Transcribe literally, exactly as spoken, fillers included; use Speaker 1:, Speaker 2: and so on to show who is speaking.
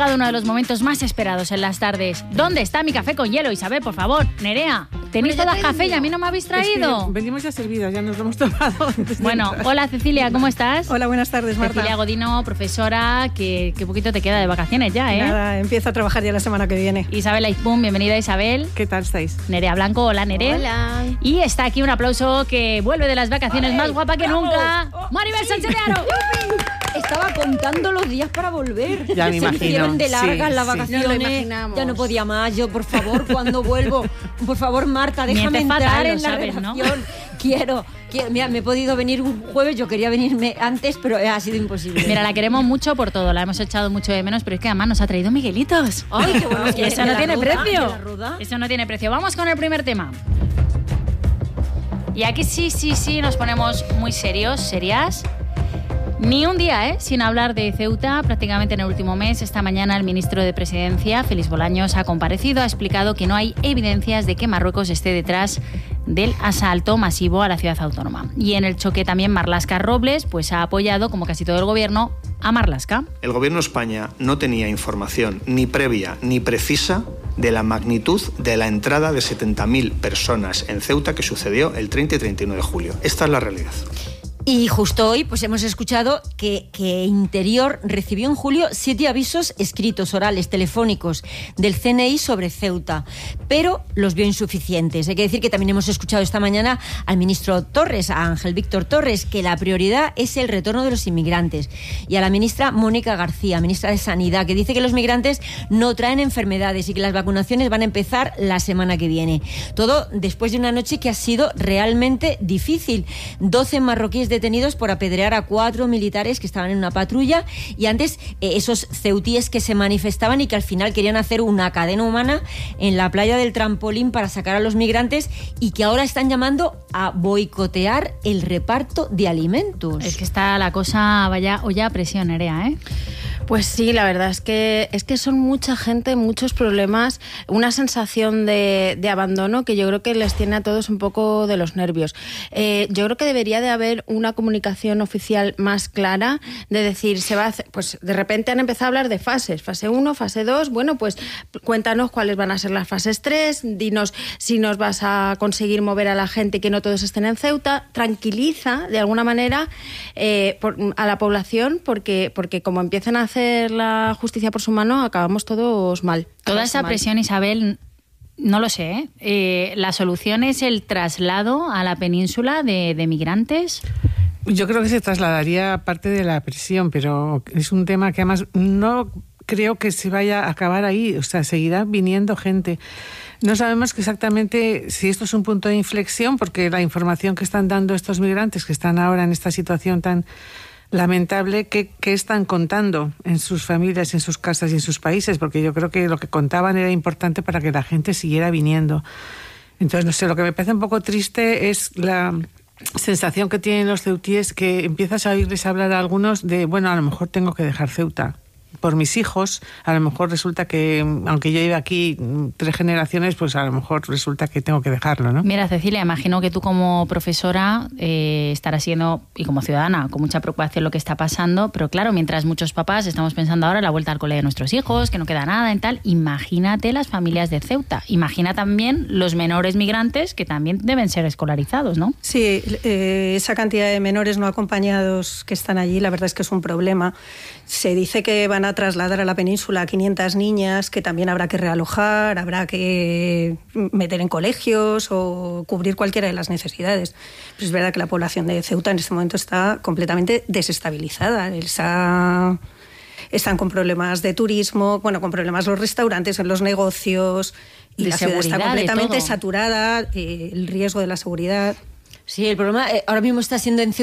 Speaker 1: llegado uno de los momentos más esperados en las tardes. ¿Dónde está mi café con hielo, Isabel, por favor? Nerea, tenéis todas café y a mí no me habéis traído.
Speaker 2: Es que venimos ya servidas, ya nos lo hemos tomado.
Speaker 1: Bueno, hola Cecilia, ¿cómo estás?
Speaker 3: Hola, buenas tardes, Marta.
Speaker 1: Cecilia Godino, profesora, que, que poquito te queda de vacaciones ya, ¿eh?
Speaker 3: Nada, empiezo a trabajar ya la semana que viene.
Speaker 1: Isabel Aizpún, bienvenida Isabel.
Speaker 2: ¿Qué tal estáis?
Speaker 1: Nerea Blanco, hola Nere.
Speaker 4: Hola.
Speaker 1: Y está aquí un aplauso que vuelve de las vacaciones más guapa que nunca. Maribel Sánchez de Aro.
Speaker 4: Estaba contando los días para volver.
Speaker 2: Ya me
Speaker 4: Se
Speaker 2: imagino.
Speaker 4: hicieron de largas
Speaker 2: Sí,
Speaker 4: las
Speaker 2: sí.
Speaker 4: vacaciones.
Speaker 5: Nos lo imaginamos.
Speaker 4: Ya no podía más. Yo, por favor, cuando vuelvo, por favor, Marta, déjame
Speaker 1: Miente
Speaker 4: entrar
Speaker 1: fatal,
Speaker 4: en
Speaker 1: lo
Speaker 4: la
Speaker 1: sabes, ¿no?
Speaker 4: redacción. Quiero, quiero. Mira, me he podido venir un jueves. Yo quería venirme antes, pero ha sido imposible.
Speaker 1: Mira, la queremos mucho por todo, la hemos echado mucho de menos, pero es que además nos ha traído Miguelitos.
Speaker 4: Ay, qué bueno.
Speaker 1: Y eso no tiene precio.
Speaker 4: Ruda.
Speaker 1: Eso no tiene precio. Vamos con el primer tema. Y aquí sí, sí, sí, nos ponemos muy serios, serias. Ni un día, ¿eh? Sin hablar de Ceuta. Prácticamente en el último mes, esta mañana, el ministro de Presidencia, Félix Bolaños, ha comparecido, ha explicado que no hay evidencias de que Marruecos esté detrás del asalto masivo a la ciudad autónoma. Y en el choque también Marlaska Robles pues ha apoyado, como casi todo el gobierno, a Marlaska.
Speaker 6: El gobierno de España no tenía información ni previa ni precisa de la magnitud de la entrada de setenta mil personas en Ceuta que sucedió el treinta y treinta y uno de julio. Esta es la realidad.
Speaker 4: Y justo hoy pues hemos escuchado que, que Interior recibió en julio siete avisos escritos, orales, telefónicos del C N I sobre Ceuta, pero los vio insuficientes. Hay que decir que también hemos escuchado esta mañana al ministro Torres, a Ángel Víctor Torres, que la prioridad es el retorno de los inmigrantes, y a la ministra Mónica García, ministra de Sanidad, que dice que los migrantes no traen enfermedades y que las vacunaciones van a empezar la semana que viene. Todo después de una noche que ha sido realmente difícil. doce marroquíes de detenidos por apedrear a cuatro militares que estaban en una patrulla, y antes eh, esos ceutíes que se manifestaban y que al final querían hacer una cadena humana en la playa del Trampolín para sacar a los migrantes, y que ahora están llamando a boicotear el reparto de alimentos.
Speaker 1: Es que está la cosa, vaya olla a presión, Nerea, ¿eh?
Speaker 5: Pues sí, la verdad es que es que son mucha gente, muchos problemas, una sensación de, de abandono que yo creo que les tiene a todos un poco de los nervios. Eh, yo creo que debería de haber una comunicación oficial más clara, de decir, se va a hacer, pues de repente han empezado a hablar de fases, fase uno, fase dos, bueno, pues cuéntanos cuáles van a ser las fases tres, dinos si nos vas a conseguir mover a la gente y que no todos estén en Ceuta, tranquiliza de alguna manera eh, por, a la población, porque, porque como empiezan a hacer la justicia por su mano, acabamos todos mal.
Speaker 1: Toda esa
Speaker 5: mal.
Speaker 1: presión, Isabel, no lo sé, ¿eh? Eh, ¿la solución es el traslado a la península de, de migrantes?
Speaker 2: Yo creo que se trasladaría parte de la presión, pero es un tema que además no creo que se vaya a acabar ahí. O sea, seguirá viniendo gente. No sabemos exactamente si esto es un punto de inflexión, porque la información que están dando estos migrantes que están ahora en esta situación tan lamentable, ¿qué, qué están contando en sus familias, en sus casas y en sus países? Porque yo creo que lo que contaban era importante para que la gente siguiera viniendo. Entonces, no sé, lo que me parece un poco triste es la sensación que tienen los ceutíes, que empiezas a oírles hablar a algunos de, bueno, a lo mejor tengo que dejar Ceuta por mis hijos. A lo mejor resulta que, aunque yo lleve aquí tres generaciones, pues a lo mejor resulta que tengo que dejarlo, ¿no?
Speaker 1: Mira, Cecilia, imagino que tú como profesora eh, estarás siendo, y como ciudadana, con mucha preocupación lo que está pasando, pero claro, mientras muchos papás estamos pensando ahora en la vuelta al cole de nuestros hijos, que no queda nada en tal, imagínate las familias de Ceuta, imagina también los menores migrantes que también deben ser escolarizados, ¿no?
Speaker 3: Sí, eh, esa cantidad de menores no acompañados que están allí, la verdad es que es un problema. Se dice que van a trasladar a la península a quinientas niñas que también habrá que realojar, habrá que meter en colegios o cubrir cualquiera de las necesidades. Pero es verdad que la población de Ceuta en este momento está completamente desestabilizada. Está, están con problemas de turismo, bueno, con problemas los restaurantes, en los negocios, y
Speaker 1: de
Speaker 3: la ciudad está completamente
Speaker 1: todo.
Speaker 3: saturada, eh, el riesgo de la seguridad.
Speaker 4: Sí, el problema eh, ahora mismo está siendo en Ceuta